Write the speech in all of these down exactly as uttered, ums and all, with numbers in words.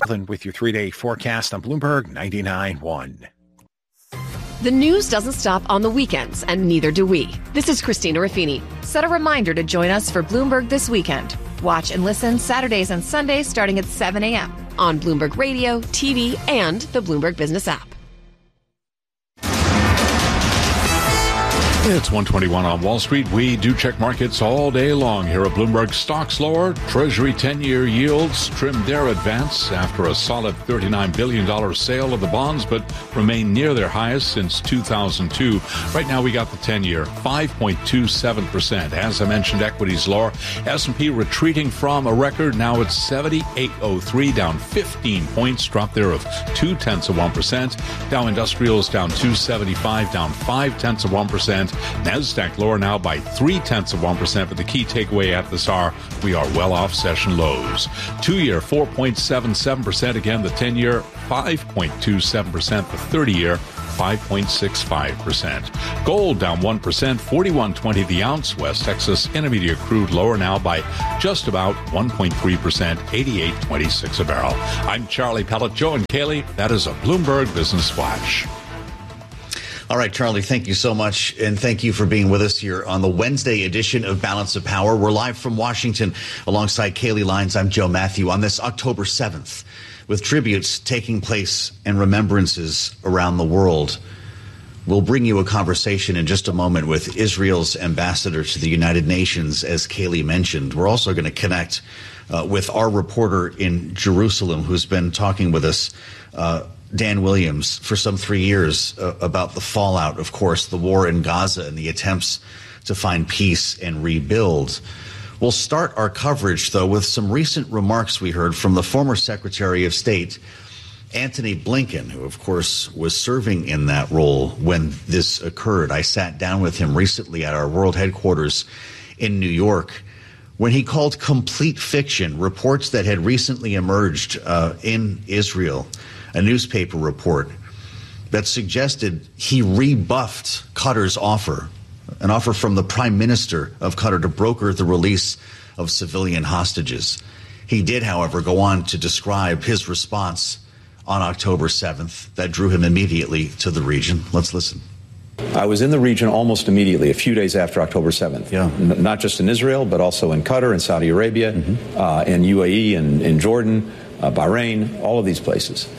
With your three-day forecast on Bloomberg ninety-nine point one. The news doesn't stop on the weekends, and neither do we. This is Christina Raffini. Set a reminder to join us for Bloomberg This Weekend. Watch and listen Saturdays and Sundays starting at seven a.m. on Bloomberg Radio, T V, and the Bloomberg Business app. It's one twenty-one on Wall Street. We do check markets all day long here at Bloomberg. Stocks lower. Treasury ten-year yields trimmed their advance after a solid thirty-nine billion dollars sale of the bonds, but remain near their highest since two thousand two. Right now we got the ten-year, five point two seven percent. As I mentioned, equities lower. S and P retreating from a record. Now it's seventy-eight oh three, down fifteen points. Drop there of two-tenths of one percent. Dow Industrials down two seventy-five, down five-tenths of one percent. NASDAQ lower now by three-tenths of one percent, but the key takeaway at this hour, we are well off session lows. Two-year, four point seven seven percent. Again, the ten-year, five point two seven percent. The thirty-year, five point six five percent. Gold down one percent, forty-one twenty the ounce. West Texas Intermediate crude lower now by just about one point three percent, eighty-eight twenty-six a barrel. I'm Charlie Pellet. Joe and Kaylee, that is a Bloomberg Business Flash. All right, Charlie, thank you so much. And thank you for being with us here on the Wednesday edition of Balance of Power. We're live from Washington alongside Kaylee Lyons. I'm Joe Matthew on this October seventh, with tributes taking place and remembrances around the world. We'll bring you a conversation in just a moment with Israel's ambassador to the United Nations, as Kaylee mentioned. We're also going to connect uh, with our reporter in Jerusalem, who's been talking with us, uh, Dan Williams, for some three years uh, about the fallout, of course, the war in Gaza and the attempts to find peace and rebuild. We'll start our coverage, though, with some recent remarks we heard from the former Secretary of State, Antony Blinken, who, of course, was serving in that role when this occurred. I sat down with him recently at our world headquarters in New York when he called complete fiction reports that had recently emerged uh, in Israel, a newspaper report that suggested he rebuffed Qatar's offer, an offer from the Prime Minister of Qatar to broker the release of civilian hostages. He did, however, go on to describe his response on October seventh that drew him immediately to the region. Let's listen. I was in the region almost immediately, a few days after October seventh. Yeah. N- not just in Israel, but also in Qatar and Saudi Arabia, mm-hmm. uh, in U A E and in Jordan, uh, Bahrain, all of these places.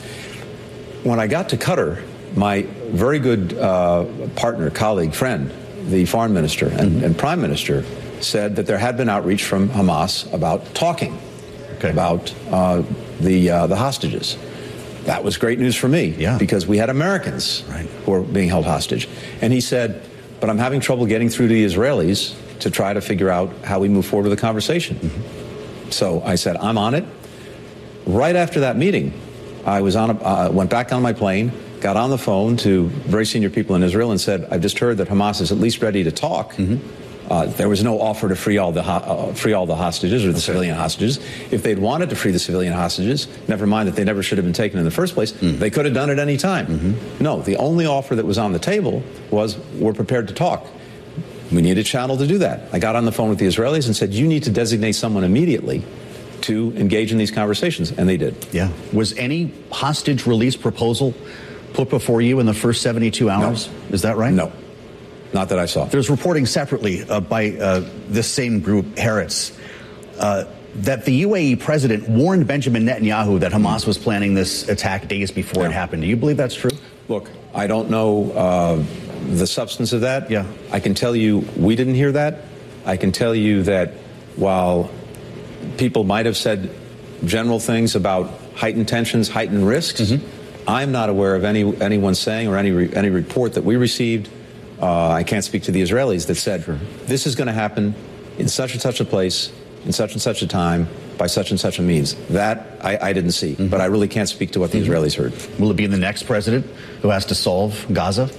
When I got to Qatar, my very good uh, partner, colleague, friend, the foreign minister and, mm-hmm. and prime minister, said that there had been outreach from Hamas about talking okay. about uh, the uh, the hostages. That was great news for me, yeah. because we had Americans right. who were being held hostage. And he said, but I'm having trouble getting through to the Israelis to try to figure out how we move forward with the conversation. Mm-hmm. So I said, I'm on it. Right after that meeting, I was on a, uh, went back on my plane, got on the phone to very senior people in Israel and said, I've just heard that Hamas is at least ready to talk. Mm-hmm. Uh, there was no offer to free all the ho- uh, free all the hostages or the okay. civilian hostages. If they'd wanted to free the civilian hostages, never mind that they never should have been taken in the first place, mm. they could have done it any time. Mm-hmm. No, the only offer that was on the table was, we're prepared to talk. We need a channel to do that. I got on the phone with the Israelis and said, you need to designate someone immediately to engage in these conversations, and they did. Yeah. Was any hostage release proposal put before you in the first seventy-two hours? No. Is that right? No. Not that I saw. There's reporting separately uh, by uh, this same group, Haaretz, uh, that the U A E president warned Benjamin Netanyahu that Hamas was planning this attack days before yeah. it happened. Do you believe that's true? Look, I don't know uh, the substance of that. Yeah. I can tell you we didn't hear that. I can tell you that while people might have said general things about heightened tensions, heightened risks, mm-hmm. I'm not aware of any anyone saying or any re, any report that we received. Uh, I can't speak to the Israelis that said, sure. this is going to happen in such and such a place, in such and such a time, by such and such a means. That I, I didn't see, mm-hmm. but I really can't speak to what the mm-hmm. Israelis heard. Will it be the next president who has to solve Gaza?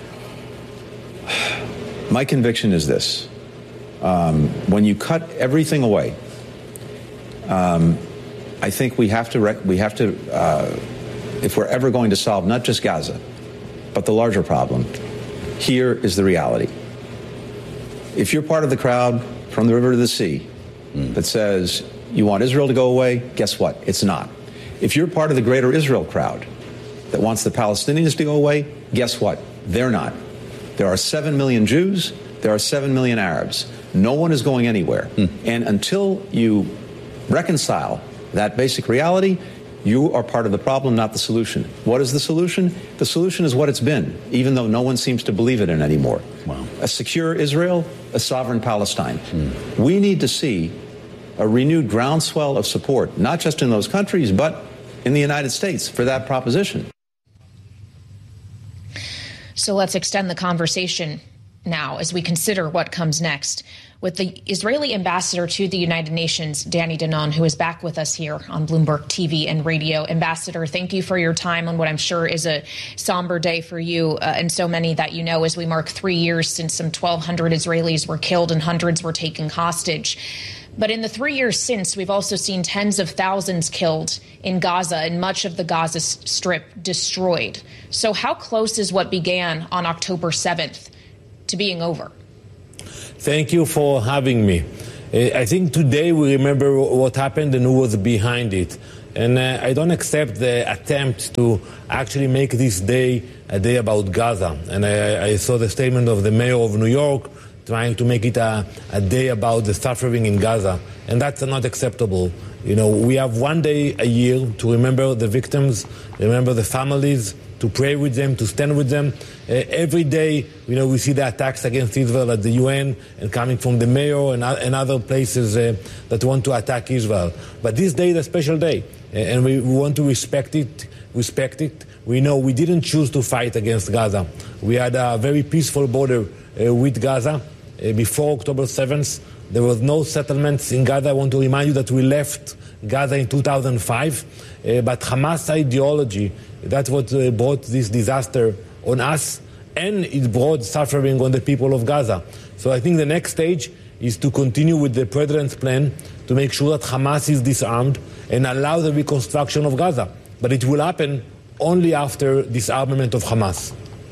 My conviction is this. Um, when you cut everything away, um, I think we have to, rec- we have to uh, if we're ever going to solve not just Gaza, but the larger problem, here is the reality. If you're part of the crowd from the river to the sea mm. that says you want Israel to go away, guess what? It's not. If you're part of the Greater Israel crowd that wants the Palestinians to go away, guess what? They're not. There are seven million Jews. There are seven million Arabs. No one is going anywhere. Mm. And until you reconcile that basic reality, you are part of the problem, not the solution. What is the solution? The solution is what it's been, even though no one seems to believe it in anymore. Wow. A secure Israel, a sovereign Palestine. Mm. We need to see a renewed groundswell of support, not just in those countries, but in the United States for that proposition. So let's extend the conversation now as we consider what comes next with the Israeli ambassador to the United Nations, Danny Danon, who is back with us here on Bloomberg T V and radio. Ambassador, thank you for your time on what I'm sure is a somber day for you uh, and so many that you know as we mark three years since some twelve hundred Israelis were killed and hundreds were taken hostage. But in the three years since, we've also seen tens of thousands killed in Gaza and much of the Gaza Strip destroyed. So how close is what began on October seventh to being over? Thank you for having me. I think today we remember what happened and who was behind it. And uh, I don't accept the attempt to actually make this day a day about Gaza. And I, I saw the statement of the mayor of New York trying to make it a, a day about the suffering in Gaza. And that's not acceptable. You know, we have one day a year to remember the victims, remember the families, to pray with them, to stand with them. Uh, every day, you know, we see the attacks against Israel at the U N and coming from the mayor and, and other places uh, that want to attack Israel. But this day is a special day, and we, we want to respect it, respect it. We know we didn't choose to fight against Gaza. We had a very peaceful border uh, with Gaza. Uh, before October seventh, there was no settlements in Gaza. I want to remind you that we left Gaza in two thousand five, uh, but Hamas ideology, that's what uh, brought this disaster on us, and it brought suffering on the people of Gaza. So I think the next stage is to continue with the president's plan to make sure that Hamas is disarmed and allow the reconstruction of Gaza. But it will happen only after disarmament of Hamas.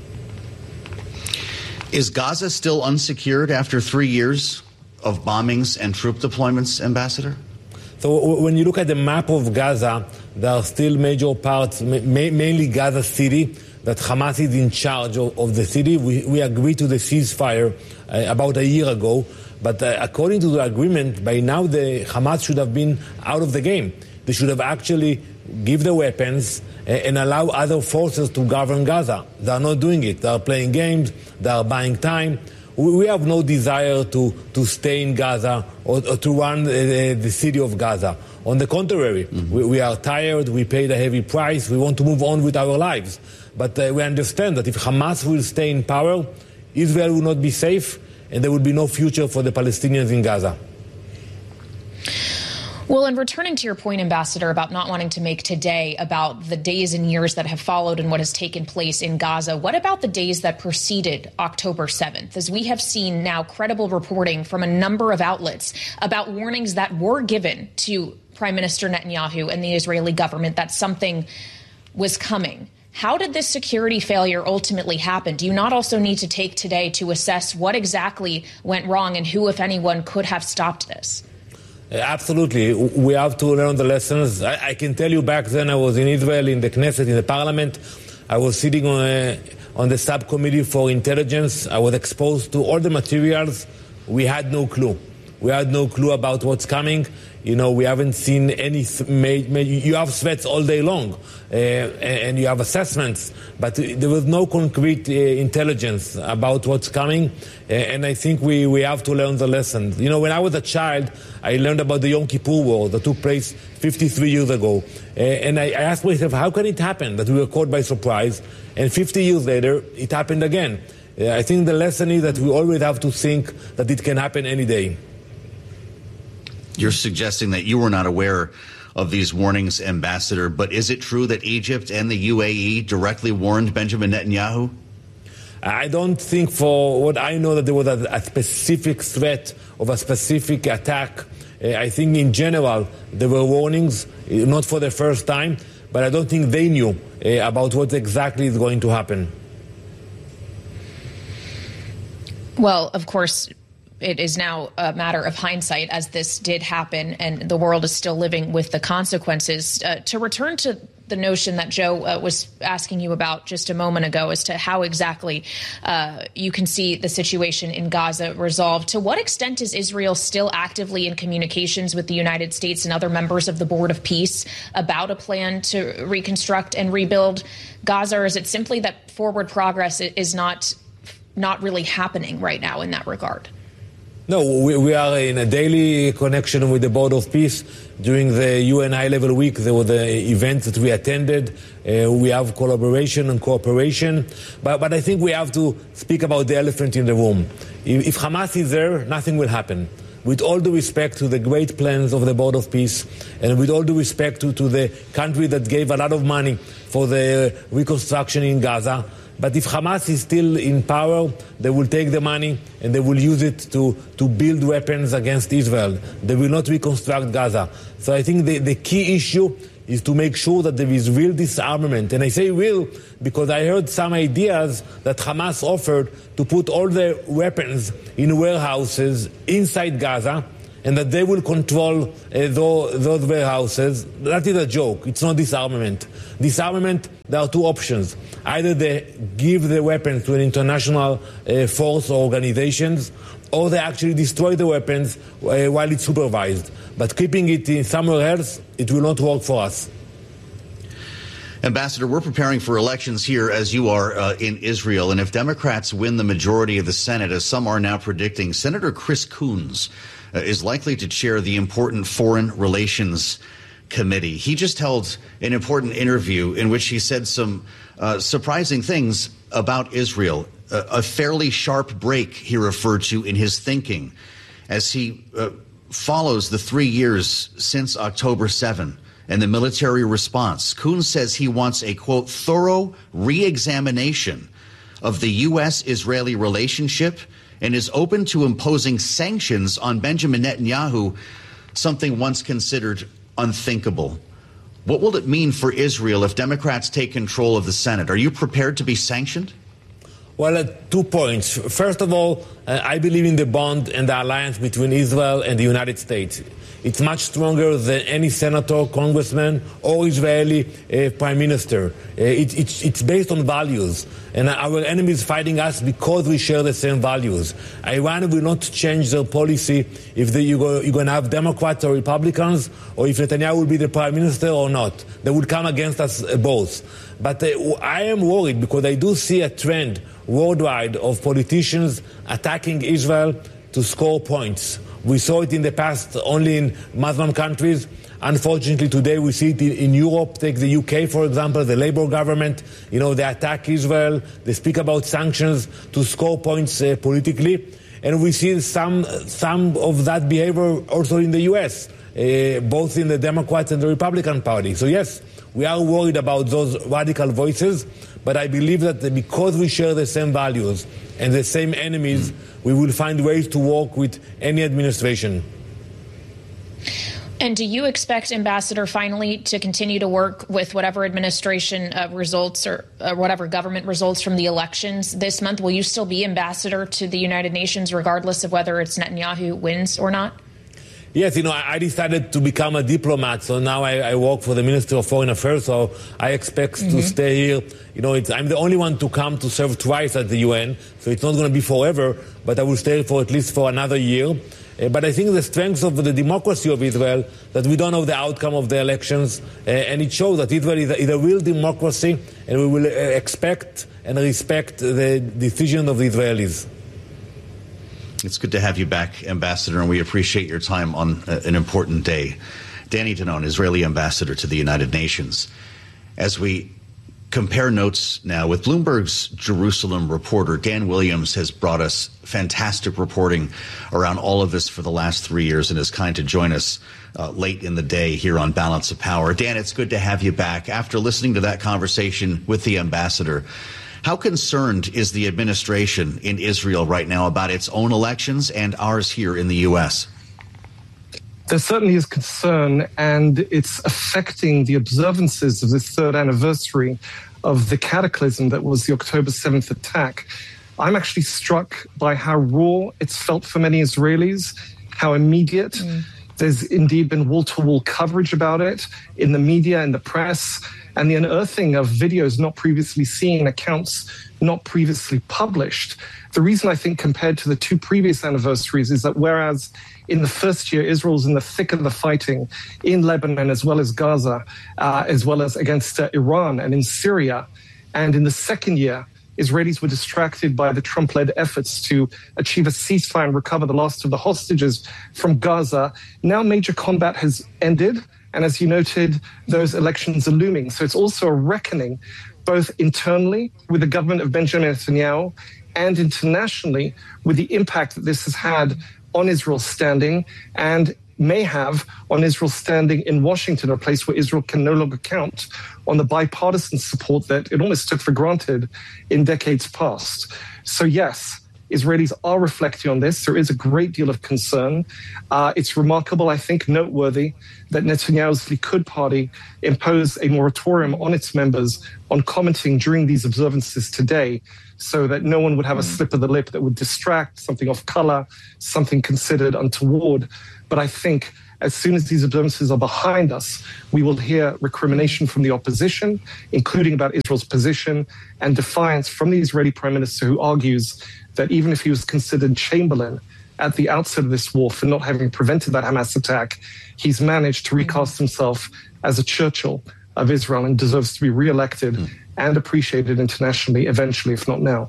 Is Gaza still unsecured after three years of bombings and troop deployments, Ambassador? So when you look at the map of Gaza, there are still major parts, ma- mainly Gaza City, that Hamas is in charge of, of the city. We, we agreed to the ceasefire uh, about a year ago, but uh, according to the agreement, by now the Hamas should have been out of the game. They should have actually give the weapons uh, and allow other forces to govern Gaza. They are not doing it. They are playing games. They are buying time. We, we have no desire to, to stay in Gaza or, or to run uh, the city of Gaza. On the contrary, mm-hmm. we, we are tired. We paid a heavy price. We want to move on with our lives. But uh, we understand that if Hamas will stay in power, Israel will not be safe, and there will be no future for the Palestinians in Gaza. Well, and returning to your point, Ambassador, about not wanting to make today about the days and years that have followed and what has taken place in Gaza, what about the days that preceded October seventh? As we have seen now credible reporting from a number of outlets about warnings that were given to Prime Minister Netanyahu and the Israeli government that something was coming. How did this security failure ultimately happen? Do you not also need to take today to assess what exactly went wrong and who, if anyone, could have stopped this? Absolutely. We have to learn the lessons. I, I can tell you back then I was in Israel, in the Knesset, in the parliament. I was sitting on, a, on the subcommittee for intelligence. I was exposed to all the materials. We had no clue. We had no clue about what's coming. You know, we haven't seen any, you have threats all day long, uh, and you have assessments, but there was no concrete uh, intelligence about what's coming, uh, and I think we, we have to learn the lesson. You know, when I was a child, I learned about the Yom Kippur War that took place fifty-three years ago, uh, and I, I asked myself, how can it happen that we were caught by surprise, and fifty years later, it happened again? Uh, I think the lesson is that we always have to think that it can happen any day. You're suggesting that you were not aware of these warnings, Ambassador, but is it true that Egypt and the U A E directly warned Benjamin Netanyahu? I don't think, for what I know, that there was a, a specific threat of a specific attack. Uh, I think in general there were warnings, not for the first time, but I don't think they knew uh, about what exactly is going to happen. Well, of course, it is now a matter of hindsight, as this did happen, and the world is still living with the consequences. Uh, to return to the notion that Joe uh, was asking you about just a moment ago as to how exactly uh, you can see the situation in Gaza resolved, to what extent is Israel still actively in communications with the United States and other members of the Board of Peace about a plan to reconstruct and rebuild Gaza, or is it simply that forward progress is not not really happening right now in that regard? No, we, we are in a daily connection with the Board of Peace. During the U N high-level week, there were the events that we attended. Uh, we have collaboration and cooperation. But, but I think we have to speak about the elephant in the room. If, if Hamas is there, nothing will happen. With all due respect to the great plans of the Board of Peace, and with all due respect to, to the country that gave a lot of money for the reconstruction in Gaza, but if Hamas is still in power, they will take the money and they will use it to, to build weapons against Israel. They will not reconstruct Gaza. So I think the, the key issue is to make sure that there is real disarmament. And I say real because I heard some ideas that Hamas offered to put all the weapons in warehouses inside Gaza, and that they will control uh, those, those warehouses. That is a joke. It's not disarmament. Disarmament, there are two options. Either they give the weapons to an international uh, force or organizations, or they actually destroy the weapons uh, while it's supervised. But keeping it in somewhere else, it will not work for us. Ambassador, we're preparing for elections here, as you are, uh, in Israel. And if Democrats win the majority of the Senate, as some are now predicting, Senator Chris Coons uh, is likely to chair the important Foreign Relations Committee. He just held an important interview in which he said some uh, surprising things about Israel. Uh, a fairly sharp break, he referred to, in his thinking as he uh, follows the three years since October seventh. And the military response. Coons says he wants a, quote, thorough re-examination of the U S-Israeli relationship and is open to imposing sanctions on Benjamin Netanyahu, something once considered unthinkable. What will it mean for Israel if Democrats take control of the Senate? Are you prepared to be sanctioned? Well, uh, two points. First of all, uh, I believe in the bond and the alliance between Israel and the United States. It's much stronger than any senator, congressman, or Israeli uh, prime minister. Uh, it, it, it's based on values, and our enemy is fighting us because we share the same values. Iran will not change their policy if they, you go, you're going to have Democrats or Republicans, or if Netanyahu will be the prime minister or not. They will come against us uh, both. But uh, I am worried because I do see a trend worldwide of politicians attacking Israel to score points. We saw it in the past only in Muslim countries. Unfortunately, today we see it in, in Europe. Take the U K, for example, the Labour government. You know, they attack Israel. They speak about sanctions to score points uh, politically. And we see some, some of that behavior also in the U S, uh, both in the Democrats and the Republican Party. So, yes, we are worried about those radical voices. But I believe that because we share the same values and the same enemies, we will find ways to work with any administration. And do you expect, Ambassador, finally to continue to work with whatever administration uh, results or uh, whatever government results from the elections this month? Will you still be ambassador to the United Nations regardless of whether it's Netanyahu wins or not? Yes, you know, I decided to become a diplomat, so now I, I work for the Ministry of Foreign Affairs, so I expect mm-hmm. to stay here. You know, it's, I'm the only one to come to serve twice at the U N, so it's not going to be forever, but I will stay for at least for another year. Uh, but I think the strength of the democracy of Israel, that we don't know the outcome of the elections, uh, and it shows that Israel is a, is a real democracy, and we will uh, expect and respect the decision of the Israelis. It's good to have you back, Ambassador, and we appreciate your time on uh, an important day. Danny Danon, Israeli ambassador to the United Nations. As we compare notes now with Bloomberg's Jerusalem reporter, Dan Williams has brought us fantastic reporting around all of this for the last three years and is kind to join us uh, late in the day here on Balance of Power. Dan, it's good to have you back. After listening to that conversation with the ambassador, how concerned is the administration in Israel right now about its own elections and ours here in the U S? There certainly is concern, and it's affecting the observances of the third anniversary of the cataclysm that was the October seventh attack. I'm actually struck by how raw it's felt for many Israelis, how immediate. Mm. There's indeed been wall-to-wall coverage about it in the media and the press, and the unearthing of videos not previously seen, accounts not previously published. The reason I think compared to the two previous anniversaries is that whereas in the first year, Israel's in the thick of the fighting in Lebanon as well as Gaza, uh, as well as against uh, Iran and in Syria, and in the second year, Israelis were distracted by the Trump-led efforts to achieve a ceasefire and recover the last of the hostages from Gaza. Now major combat has ended, and as you noted, those elections are looming. So it's also a reckoning, both internally with the government of Benjamin Netanyahu and internationally with the impact that this has had on Israel's standing and may have on Israel's standing in Washington, a place where Israel can no longer count on the bipartisan support that it almost took for granted in decades past. So yes, Israelis are reflecting on this. There is a great deal of concern. Uh, it's remarkable, I think, noteworthy that Netanyahu's Likud party imposed a moratorium on its members on commenting during these observances today so that no one would have a slip of the lip that would distract, something off color, something considered untoward. But I think as soon as these observances are behind us, we will hear recrimination from the opposition, including about Israel's position, and defiance from the Israeli prime minister, who argues that even if he was considered Chamberlain at the outset of this war for not having prevented that Hamas attack, he's managed to recast himself as a Churchill of Israel and deserves to be re-elected mm. and appreciated internationally eventually, if not now.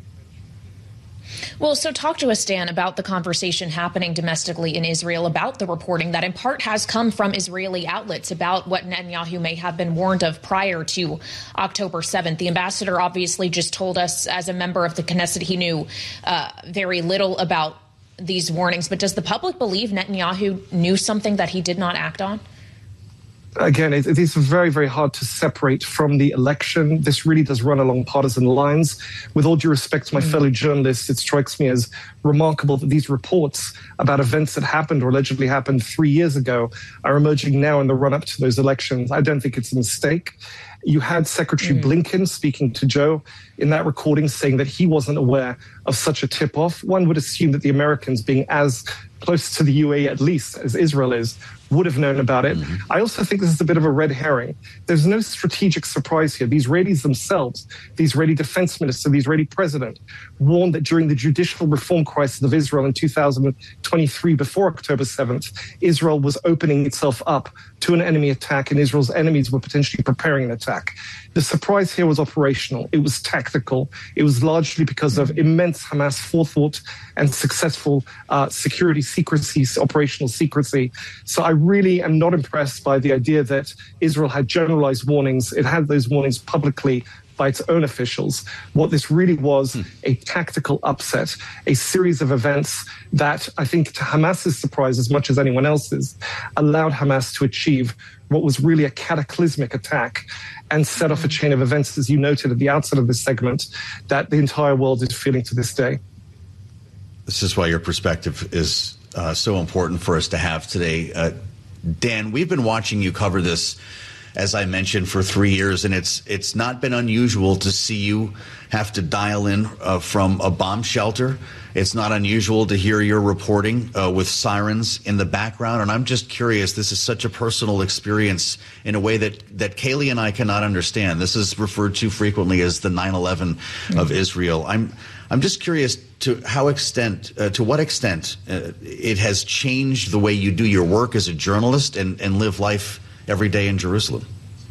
Well, so talk to us, Dan, about the conversation happening domestically in Israel about the reporting that in part has come from Israeli outlets about what Netanyahu may have been warned of prior to October seventh. The ambassador obviously just told us as a member of the Knesset he knew uh, very little about these warnings. But does the public believe Netanyahu knew something that he did not act on? Again, it, it is very, very hard to separate from the election. This really does run along partisan lines. With all due respect to my mm. fellow journalists, it strikes me as remarkable that these reports about events that happened or allegedly happened three years ago are emerging now in the run-up to those elections. I don't think it's a mistake. You had Secretary mm. Blinken speaking to Joe in that recording saying that he wasn't aware of such a tip-off. One would assume that the Americans, being as close to the U A E at least as Israel is, would have known about it. Mm-hmm. I also think this is a bit of a red herring. There's no strategic surprise here. The Israelis themselves, the Israeli defense minister, the Israeli president, warned that during the judicial reform crisis of Israel in two thousand twenty-three, before October seventh, Israel was opening itself up to an enemy attack, and Israel's enemies were potentially preparing an attack. The surprise here was operational. It was tactical. It was largely because of immense Hamas forethought and successful uh, security secrecy, operational secrecy. So I really am not impressed by the idea that Israel had generalized warnings. It had those warnings publicly by its own officials. What this really was hmm. a tactical upset, a series of events that I think, to Hamas's surprise as much as anyone else's, allowed Hamas to achieve what was really a cataclysmic attack and set off a chain of events, as you noted at the outset of this segment, that the entire world is feeling to this day. This is why your perspective is uh, so important for us to have today. Uh, Dan, we've been watching you cover this, as I mentioned, for three years, and it's it's not been unusual to see you have to dial in uh, from a bomb shelter. It's not unusual to hear your reporting uh, with sirens in the background, and I'm just curious, this is such a personal experience in a way that, that Kaylee and I cannot understand. This is referred to frequently as the nine eleven mm-hmm. of Israel. I'm I'm just curious to how extent, uh, to what extent uh, it has changed the way you do your work as a journalist and, and live life every day in Jerusalem.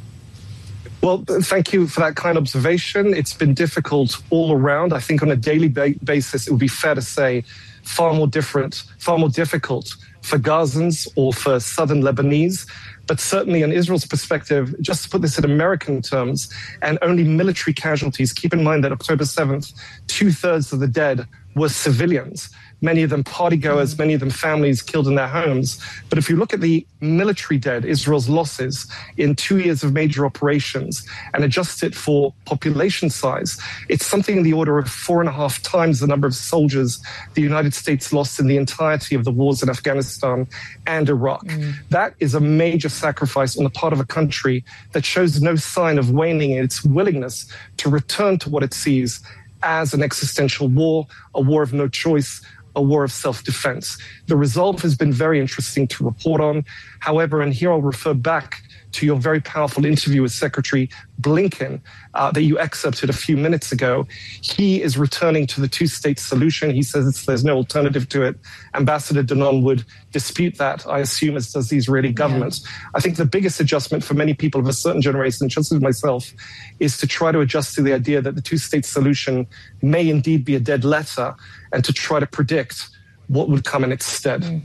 Well, thank you for that kind observation. It's been difficult all around. I think on a daily ba- basis, it would be fair to say far more different, far more difficult for Gazans or for southern Lebanese. But certainly in Israel's perspective, just to put this in American terms, and only military casualties, keep in mind that October seventh, two-thirds of the dead were civilians. Many of them partygoers, many of them families killed in their homes. But if you look at the military dead, Israel's losses in two years of major operations, and adjust it for population size, it's something in the order of four and a half times the number of soldiers the United States lost in the entirety of the wars in Afghanistan and Iraq. Mm. That is a major sacrifice on the part of a country that shows no sign of waning in its willingness to return to what it sees as an existential war, a war of no choice, a war of self-defense. The resolve has been very interesting to report on. However, and here I'll refer back to your very powerful interview with Secretary Blinken uh, that you excerpted a few minutes ago. He is returning to the two-state solution. He says it's, there's no alternative to it. Ambassador Danon would dispute that, I assume, as does the Israeli government. Yeah. I think the biggest adjustment for many people of a certain generation, just as myself, is to try to adjust to the idea that the two-state solution may indeed be a dead letter and to try to predict what would come in its stead. Mm.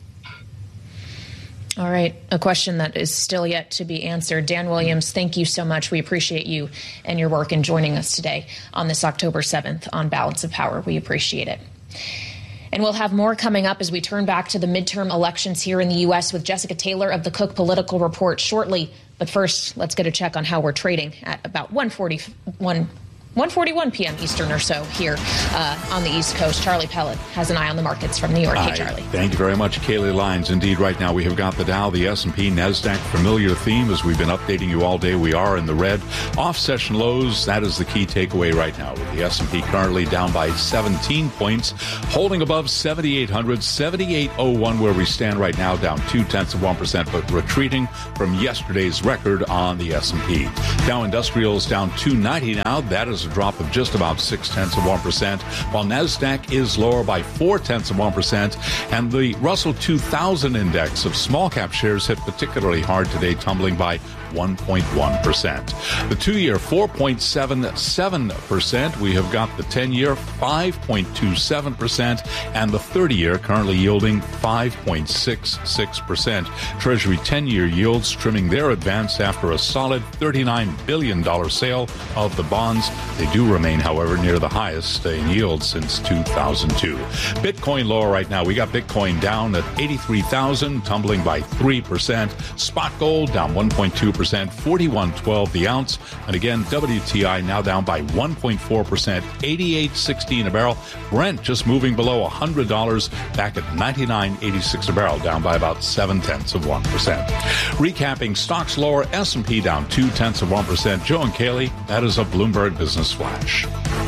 All right. A question that is still yet to be answered. Dan Williams, thank you so much. We appreciate you and your work in joining us today on this October seventh on Balance of Power. We appreciate it. And we'll have more coming up as we turn back to the midterm elections here in the U S with Jessica Taylor of the Cook Political Report shortly. But first, let's get a check on how we're trading at about one forty-one one forty-one p.m. Eastern or so here uh, on the East Coast. Charlie Pellet has an eye on the markets from New York. Hey, Charlie. Thank you very much, Kaylee Lyons. Indeed, right now we have got the Dow, the S and P, NASDAQ, familiar theme as we've been updating you all day. We are in the red. Off-session lows, that is the key takeaway right now, with the S and P currently down by seventeen points, holding above seventy-eight hundred, seventy-eight oh one where we stand right now, down two-tenths of one percent, but retreating from yesterday's record on the S and P. Dow Industrials down two ninety now. That is a drop of just about six-tenths of one percent, while NASDAQ is lower by four-tenths of one percent, and the Russell two thousand index of small-cap shares hit particularly hard today, tumbling by one point one percent. The two-year, four point seven seven percent. We have got the ten-year, five point two seven percent, and the thirty-year currently yielding five point six six percent. Treasury ten-year yields trimming their advance after a solid thirty-nine billion dollars sale of the bonds. They do remain, however, near the highest in yield since two thousand two. Bitcoin lower right now. We got Bitcoin down at eighty-three thousand, tumbling by three percent. Spot gold down one point two percent, forty-one twelve the ounce. And again, W T I now down by one point four percent, eighty-eight sixteen a barrel. Brent just moving below one hundred dollars, back at ninety-nine eighty-six a barrel, down by about seven tenths of one percent. Recapping, stocks lower, S and P down two tenths of one percent. Joe and Kaylee, that is a Bloomberg Business Flash.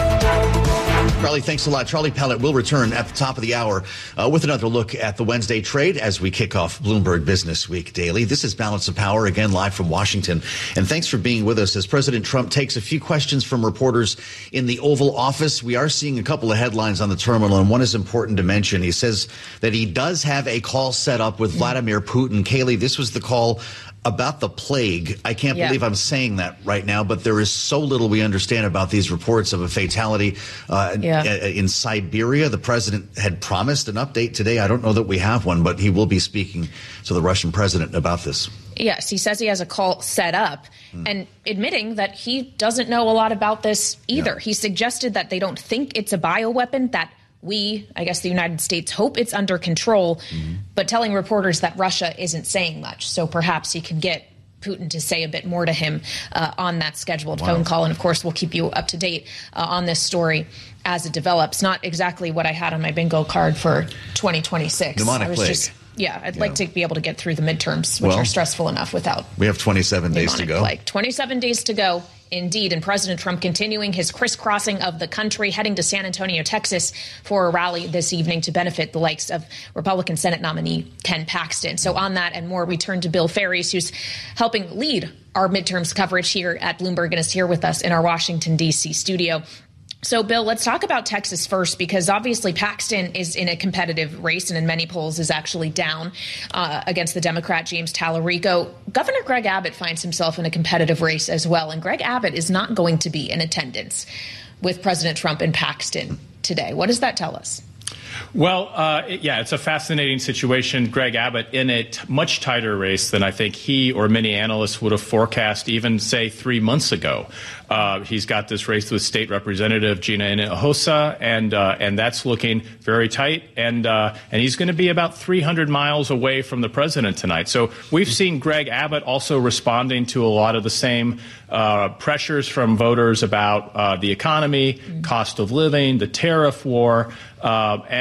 Charlie, thanks a lot. Charlie Pellet will return at the top of the hour uh, with another look at the Wednesday trade as we kick off Bloomberg Business Week Daily. This is Balance of Power, again, live from Washington. And thanks for being with us as President Trump takes a few questions from reporters in the Oval Office. We are seeing a couple of headlines on the terminal, and one is important to mention. He says that he does have a call set up with Vladimir Putin. Kaylee, this was the call about the plague. I can't yeah. believe I'm saying that right now, but there is so little we understand about these reports of a fatality uh, yeah. in Siberia. The president had promised an update today. I don't know that we have one, but he will be speaking to the Russian president about this. Yes, he says he has a call set up hmm. and admitting that he doesn't know a lot about this either. Yeah. He suggested that they don't think it's a bioweapon, that we, I guess the United States, hope it's under control, mm-hmm. but telling reporters that Russia isn't saying much. So perhaps he could get Putin to say a bit more to him uh, on that scheduled wow. phone call. And of course, we'll keep you up to date uh, on this story as it develops. Not exactly what I had on my bingo card for twenty twenty-six. Pneumonic I was plague. Just, yeah, I'd yeah. like to be able to get through the midterms, which well, are stressful enough without. We have twenty-seven days to go. Plague. twenty-seven days to go. Indeed, and President Trump continuing his crisscrossing of the country, heading to San Antonio, Texas for a rally this evening to benefit the likes of Republican Senate nominee Ken Paxton. So on that and more, we turn to Bill Ferries, who's helping lead our midterms coverage here at Bloomberg and is here with us in our Washington, D C studio. So, Bill, let's talk about Texas first, because obviously Paxton is in a competitive race and in many polls is actually down uh, against the Democrat James Tallarico. Governor Greg Abbott finds himself in a competitive race as well. And Greg Abbott is not going to be in attendance with President Trump and Paxton today. What does that tell us? Well, uh, yeah, it's a fascinating situation. Greg Abbott in a t- much tighter race than I think he or many analysts would have forecast even, say, three months ago. Uh, he's got this race with State Representative Gina Hinojosa, and uh, and that's looking very tight. And uh, and he's going to be about three hundred miles away from the president tonight. So we've seen Greg Abbott also responding to a lot of the same uh, pressures from voters about uh, the economy, mm-hmm. cost of living, the tariff war. Uh, and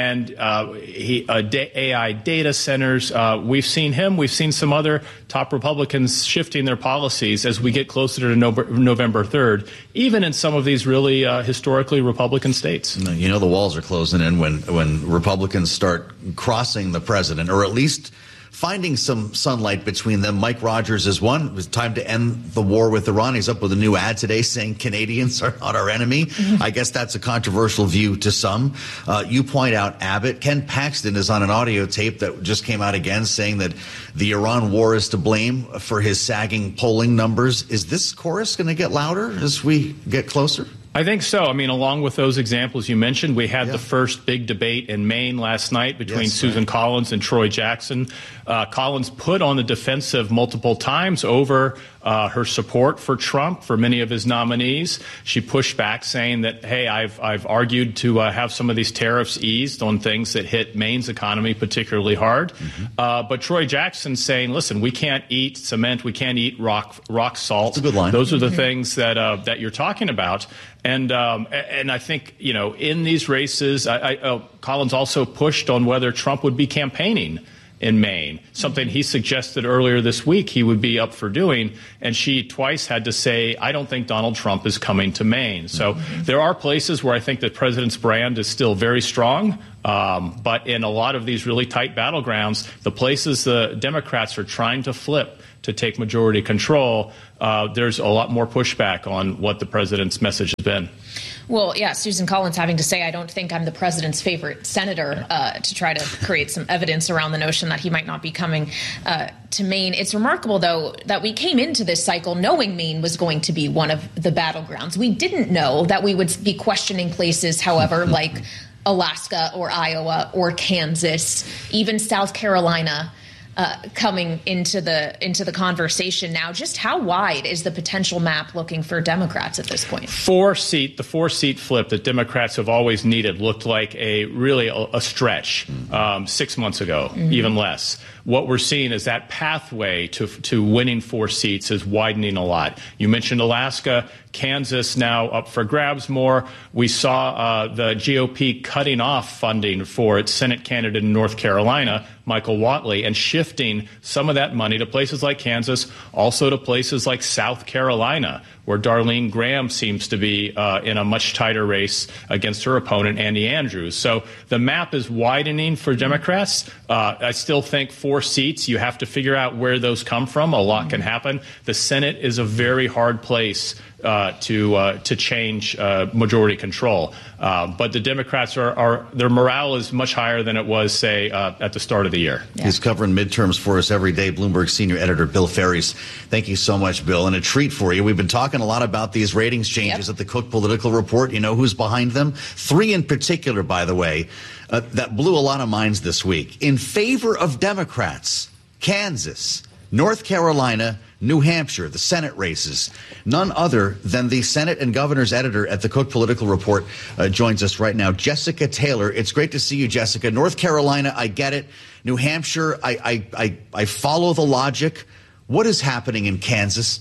and uh, he, uh, A I data centers. Uh, we've seen him. We've seen some other top Republicans shifting their policies as we get closer to no- November third, even in some of these really uh, historically Republican states. You know, the walls are closing in when, when Republicans start crossing the president, or at least finding some sunlight between them. Mike Rogers is one. It was time to end the war with Iran. He's up with a new ad today saying Canadians are not our enemy. Mm-hmm. I guess that's a controversial view to some. Uh, you point out Abbott. Ken Paxton is on an audio tape that just came out again saying that the Iran war is to blame for his sagging polling numbers. Is this chorus going to get louder as we get closer? I think so. I mean, along with those examples you mentioned, we had yeah. the first big debate in Maine last night between yes, Susan right. Collins and Troy Jackson. Uh, Collins put on the defensive multiple times over uh, her support for Trump, for many of his nominees. She pushed back saying that, hey, I've, I've argued to uh, have some of these tariffs eased on things that hit Maine's economy particularly hard. Mm-hmm. Uh, but Troy Jackson saying, listen, we can't eat cement, we can't eat rock, rock salt. That's a good line. Those are the mm-hmm. things that, uh, that you're talking about. And um, and I think, you know, in these races, I, I, uh, Collins also pushed on whether Trump would be campaigning in Maine, something he suggested earlier this week he would be up for doing. And she twice had to say, I don't think Donald Trump is coming to Maine. So mm-hmm. there are places where I think the president's brand is still very strong. Um, but in a lot of these really tight battlegrounds, the places the Democrats are trying to flip to take majority control, uh, there's a lot more pushback on what the president's message has been. Well, yeah, Susan Collins having to say, I don't think I'm the president's favorite senator, uh, to try to create some evidence around the notion that he might not be coming uh, to Maine. It's remarkable, though, that we came into this cycle knowing Maine was going to be one of the battlegrounds. We didn't know that we would be questioning places, however, like Alaska or Iowa or Kansas, even South Carolina. Uh, coming into the into the conversation now. Just how wide is the potential map looking for Democrats at this point? Four seat, the four seat flip that Democrats have always needed looked like a really a, a stretch um, six months ago, mm-hmm. even less. What we're seeing is that pathway to to winning four seats is widening a lot. You mentioned Alaska, Kansas now up for grabs more. We saw uh, the G O P cutting off funding for its Senate candidate in North Carolina, Michael Whatley, and shifting some of that money to places like Kansas, also to places like South Carolina, where Darlene Graham seems to be uh, in a much tighter race against her opponent, Andy Andrews. So the map is widening for Democrats. Uh, I still think four seats, you have to figure out where those come from. A lot can happen. The Senate is a very hard place uh, to uh, to change uh, majority control. Uh, but the Democrats are, are their morale is much higher than it was, say, uh, at the start of the year. Yeah. He's covering midterms for us every day. Bloomberg senior editor Bill Ferries. Thank you so much, Bill. And a treat for you. We've been talking a lot about these ratings changes yep. at the Cook Political Report. You know who's behind them? Three in particular, by the way, uh, that blew a lot of minds this week. In favor of Democrats, Kansas, North Carolina, New Hampshire, the Senate races. None other than the Senate and Governor's editor at the Cook Political Report uh, joins us right now, Jessica Taylor. It's great to see you, Jessica. North Carolina, I get it. New Hampshire, I I I, I follow the logic. What is happening in Kansas?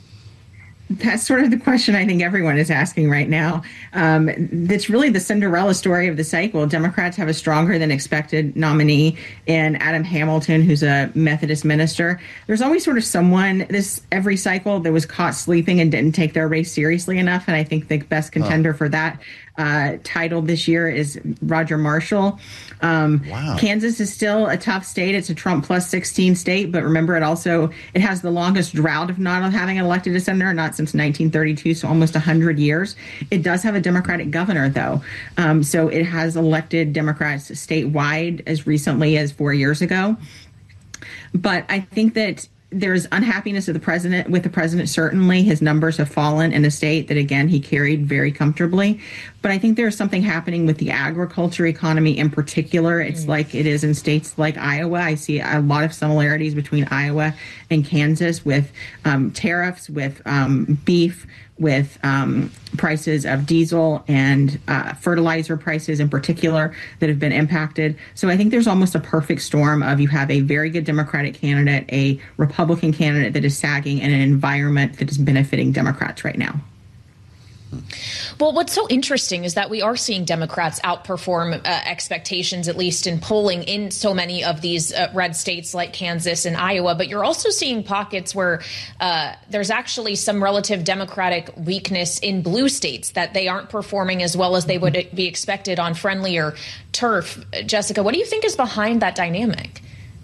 That's sort of the question I think everyone is asking right now. Um, that's really the Cinderella story of the cycle. Democrats have a stronger than expected nominee in Adam Hamilton, who's a Methodist minister. There's always sort of someone this every cycle that was caught sleeping and didn't take their race seriously enough. And I think the best contender oh. for that uh, title this year is Roger Marshall. Um, wow. Kansas is still a tough state. It's a Trump plus sixteen state. But remember, it also it has the longest drought of not having elected a senator, not since nineteen thirty-two, so almost one hundred years. It does have a Democratic governor, though. Um, so it has elected Democrats statewide as recently as four years ago. But I think that there's unhappiness of the president with the president. Certainly his numbers have fallen in a state that, again, he carried very comfortably. But I think there's something happening with the agriculture economy in particular. It's mm. like it is in states like Iowa. I see a lot of similarities between Iowa and Kansas with um, tariffs, with um, beef, with um, prices of diesel and uh, fertilizer prices in particular that have been impacted. So I think there's almost a perfect storm of you have a very good Democratic candidate, a Republican candidate that is sagging, and an environment that is benefiting Democrats right now. Well, what's so interesting is that we are seeing Democrats outperform uh, expectations, at least in polling in so many of these uh, red states like Kansas and Iowa. But you're also seeing pockets where uh, there's actually some relative Democratic weakness in blue states, that they aren't performing as well as they would be expected on friendlier turf. Jessica, what do you think is behind that dynamic?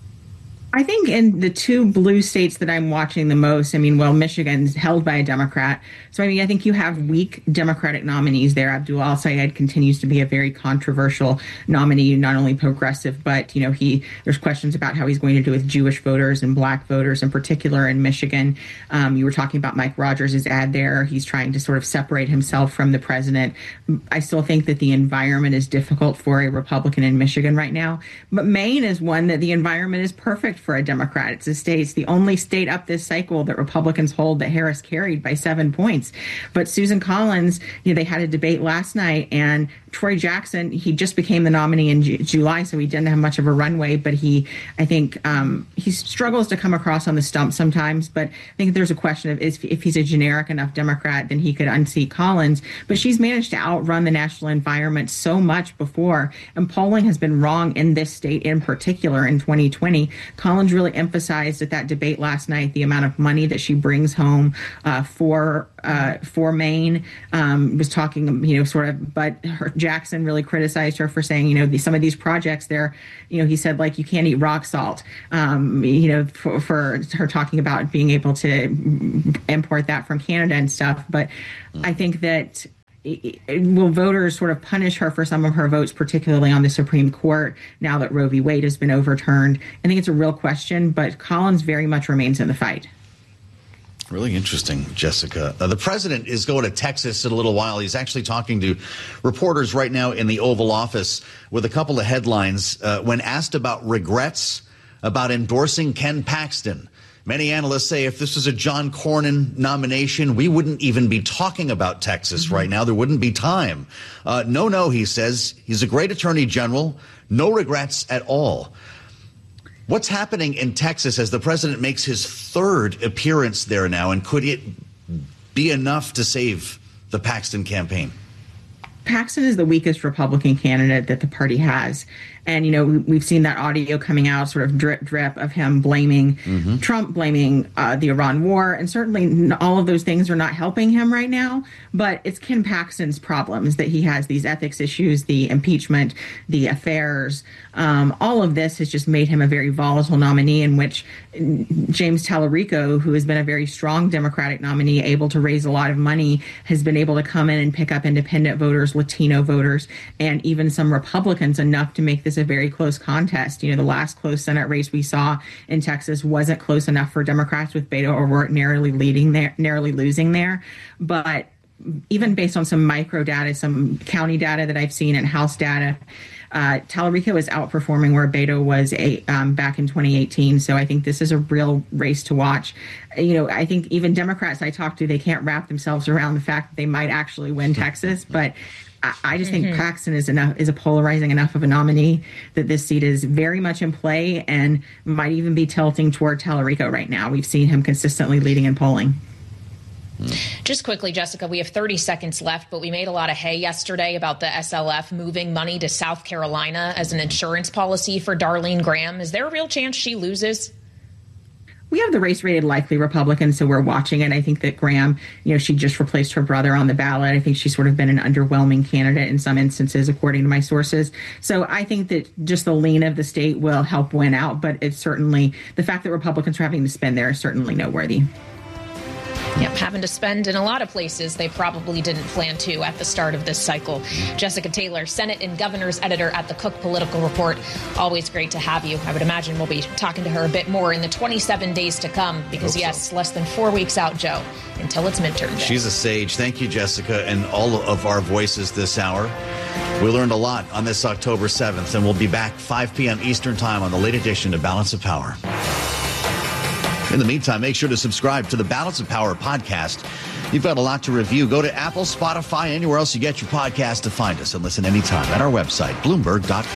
I think in the two blue states that I'm watching the most, I mean, well, Michigan's held by a Democrat. So, I mean, I think you have weak Democratic nominees there. Abdul Al-Sayed continues to be a very controversial nominee, not only progressive, but, you know, he there's questions about how he's going to do with Jewish voters and black voters in particular in Michigan. Um, you were talking about Mike Rogers' ad there. He's trying to sort of separate himself from the president. I still think that the environment is difficult for a Republican in Michigan right now. But Maine is one that the environment is perfect for a Democrat. It's a state, it's the only state up this cycle that Republicans hold that Harris carried by seven points. But Susan Collins, you know, they had a debate last night, and Troy Jackson, he just became the nominee in Ju- July, so he didn't have much of a runway, but he, I think, um, he struggles to come across on the stump sometimes. But I think there's a question of if, if he's a generic enough Democrat, then he could unseat Collins. But she's managed to outrun the national environment so much before, and polling has been wrong in this state in particular in twenty twenty. Collins really emphasized at that debate last night the amount of money that she brings home uh, for uh, for Maine. Um, was talking, you know, sort of, but her, Jackson really criticized her for saying, you know, the, some of these projects there, you know, he said, like, you can't eat rock salt, um, you know, for, for her talking about being able to import that from Canada and stuff. But I think that will voters sort of punish her for some of her votes, particularly on the Supreme Court, now that Roe v. Wade has been overturned? I think it's a real question, but Collins very much remains in the fight. Really interesting, Jessica. Uh, the president is going to Texas in a little while. He's actually talking to reporters right now in the Oval Office with a couple of headlines. Uh, when asked about regrets about endorsing Ken Paxton, many analysts say if this was a John Cornyn nomination, we wouldn't even be talking about Texas mm-hmm. right now. There wouldn't be time. Uh, no, no, he says. He's a great attorney general. No regrets at all. What's happening in Texas as the president makes his third appearance there now, and could it be enough to save the Paxton campaign? Paxton is the weakest Republican candidate that the party has. And, you know, we've seen that audio coming out, sort of drip, drip of him blaming mm-hmm. Trump, blaming uh, the Iran war. And certainly all of those things are not helping him right now. But it's Ken Paxton's problems that he has, these ethics issues, the impeachment, the affairs. Um, all of this has just made him a very volatile nominee, in which James Tallarico, who has been a very strong Democratic nominee, able to raise a lot of money, has been able to come in and pick up independent voters, Latino voters, and even some Republicans enough to make this a very close contest. You know, the last close Senate race we saw in Texas wasn't close enough for Democrats, with Beto O'Rourke narrowly leading there, narrowly losing there. But even based on some micro data, some county data that I've seen and House data, uh, Tallarico is outperforming where Beto was a, um, back in twenty eighteen. So I think this is a real race to watch. You know, I think even Democrats I talk to, they can't wrap themselves around the fact that they might actually win Texas. But I just think mm-hmm. Paxton is enough is a polarizing enough of a nominee that this seat is very much in play and might even be tilting toward Tallarico right now. We've seen him consistently leading in polling. Just quickly, Jessica, we have thirty seconds left, but we made a lot of hay yesterday about the S L F moving money to South Carolina as an insurance policy for Darlene Graham. Is there a real chance she loses? We have the race-rated likely Republican, so we're watching it. I think that Graham, you know, she just replaced her brother on the ballot. I think she's sort of been an underwhelming candidate in some instances, according to my sources. So I think that just the lean of the state will help win out, but it's certainly, the fact that Republicans are having to spend there is certainly noteworthy. Yep, having to spend in a lot of places they probably didn't plan to at the start of this cycle. Jessica Taylor, Senate and Governor's editor at the Cook Political Report. Always great to have you. I would imagine we'll be talking to her a bit more in the twenty-seven days to come because, yes, so. less than four weeks out, Joe, until it's midterm day. She's a sage. Thank you, Jessica, and all of our voices this hour. We learned a lot on this October seventh, and we'll be back five p.m. Eastern Time on the late edition of Balance of Power. In the meantime, make sure to subscribe to the Balance of Power podcast. You've got a lot to review. Go to Apple, Spotify, anywhere else you get your podcast to find us and listen anytime at our website, Bloomberg dot com.